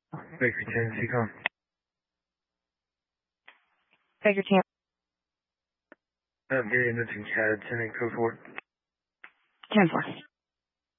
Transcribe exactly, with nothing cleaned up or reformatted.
Baker ten, C com. Baker ten. Um, Gary Newton C A D, ten and code four. ten four.